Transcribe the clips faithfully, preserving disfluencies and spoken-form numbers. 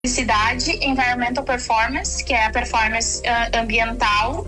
Felicidade, Environmental Performance, que é a performance uh, ambiental,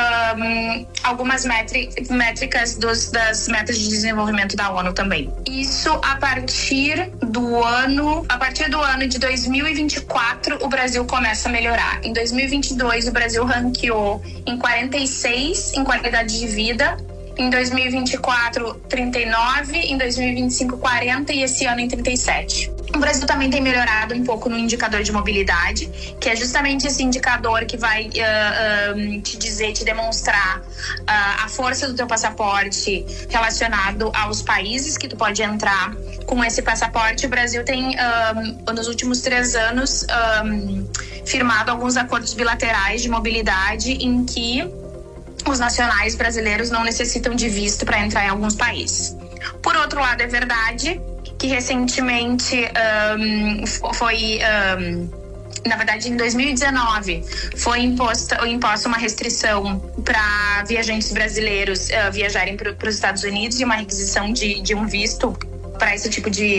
um, algumas métricas dos, das metas de desenvolvimento da ONU também. Isso a partir do ano, a partir do ano de dois mil e vinte e quatro, o Brasil começa a melhorar. Em dois mil e vinte e dois, o Brasil ranqueou em quarenta e seis em qualidade de vida. Em dois mil e vinte e quatro, trinta e nove, em dois mil e vinte e cinco, quarenta e esse ano em trinta e sete. O Brasil também tem melhorado um pouco no indicador de mobilidade, que é justamente esse indicador que vai uh, uh, te dizer, te demonstrar uh, a força do teu passaporte relacionado aos países que tu pode entrar com esse passaporte. O Brasil tem, uh, nos últimos três anos, um, firmado alguns acordos bilaterais de mobilidade em que os nacionais brasileiros não necessitam de visto para entrar em alguns países. Por outro lado, é verdade que recentemente um, foi, um, na verdade em dois mil e dezenove, foi imposta, imposta uma restrição para viajantes brasileiros uh, viajarem para os Estados Unidos e uma requisição de, de um visto para esse tipo de,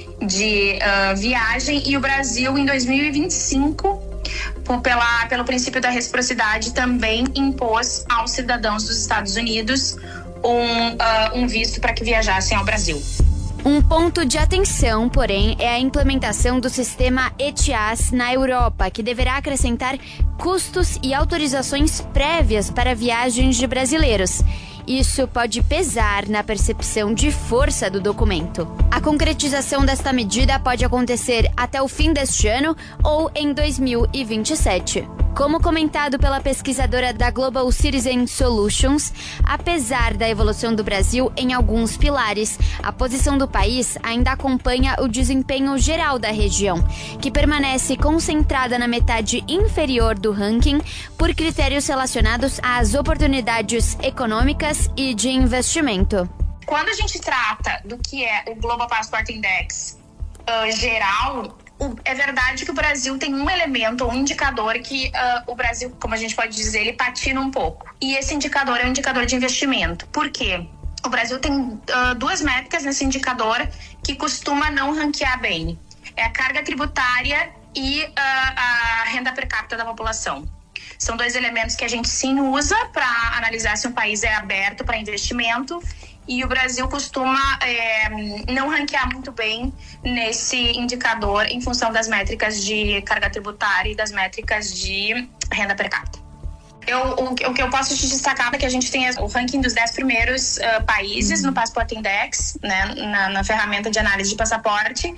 de uh, viagem. E o Brasil, em dois mil e vinte e cinco, Pela, pelo princípio da reciprocidade, também impôs aos cidadãos dos Estados Unidos um, uh, um visto para que viajassem ao Brasil. Um ponto de atenção, porém, é a implementação do sistema ETIAS na Europa, que deverá acrescentar custos e autorizações prévias para viagens de brasileiros. Isso pode pesar na percepção de força do documento. A concretização desta medida pode acontecer até o fim deste ano ou em dois mil e vinte e sete. Como comentado pela pesquisadora da Global Citizen Solutions, apesar da evolução do Brasil em alguns pilares, a posição do país ainda acompanha o desempenho geral da região, que permanece concentrada na metade inferior do ranking por critérios relacionados às oportunidades econômicas e de investimento. Quando a gente trata do que é o Global Passport Index uh, geral, é verdade que o Brasil tem um elemento, um indicador que uh, o Brasil, como a gente pode dizer, ele patina um pouco. E esse indicador é um indicador de investimento. Por quê? O Brasil tem uh, duas métricas nesse indicador que costuma não ranquear bem. É a carga tributária e uh, a renda per capita da população. São dois elementos que a gente sim usa para analisar se um país é aberto para investimento. E o Brasil costuma é, não ranquear muito bem nesse indicador em função das métricas de carga tributária e das métricas de renda per capita. Eu, o, o que eu posso te destacar é que a gente tem o ranking dos dez primeiros uh, países no Passport Index, né, na, na ferramenta de análise de passaporte,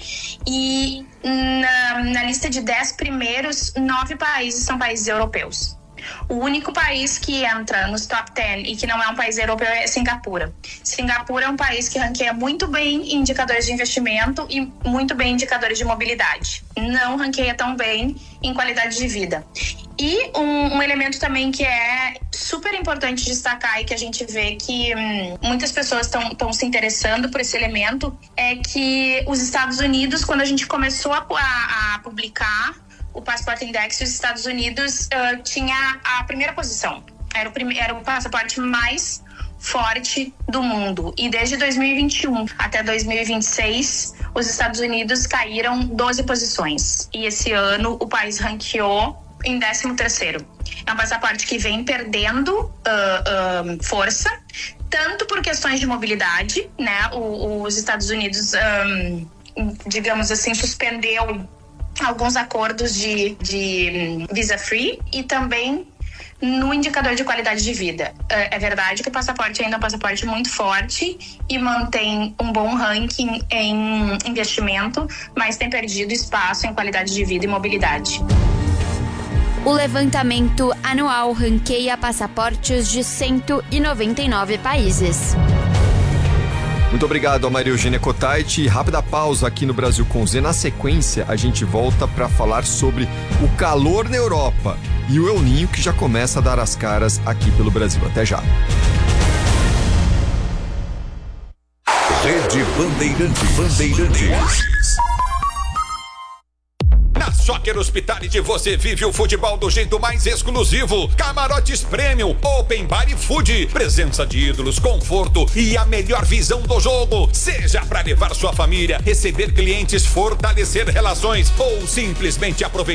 e na, na lista de dez primeiros, nove países são países europeus. O único país que entra nos top dez e que não é um país europeu é Singapura. Singapura é um país que ranqueia muito bem em indicadores de investimento e muito bem em indicadores de mobilidade. Não ranqueia tão bem em qualidade de vida. E um, um elemento também que é super importante destacar e que a gente vê que hum, muitas pessoas estão se interessando por esse elemento é que os Estados Unidos, quando a gente começou a, a, a publicar o Passport Index, os Estados Unidos uh, tinha a primeira posição. Era o, prime- era o passaporte mais forte do mundo. E desde dois mil e vinte e um até dois mil e vinte e seis, os Estados Unidos caíram doze posições. E esse ano o país ranqueou em décimo terceiro. É um passaporte que vem perdendo uh, uh, força, tanto por questões de mobilidade, né? O, os Estados Unidos, um, digamos assim, suspendeu alguns acordos de, de visa free e também no indicador de qualidade de vida. É verdade que o passaporte ainda é um passaporte muito forte e mantém um bom ranking em investimento, mas tem perdido espaço em qualidade de vida e mobilidade. O levantamento anual ranqueia passaportes de cento e noventa e nove países. Muito obrigado a Maria Eugênia Cotait. Rápida pausa aqui no Brasil com Z. Na sequência, a gente volta para falar sobre o calor na Europa e o El Niño que já começa a dar as caras aqui pelo Brasil. Até já. Rede Bandeirantes. Bandeirantes. Soccer Hospitality você vive o futebol do jeito mais exclusivo. Camarotes Premium, Open Bar e Food. Presença de ídolos, conforto e a melhor visão do jogo. Seja para levar sua família, receber clientes, fortalecer relações ou simplesmente aproveitar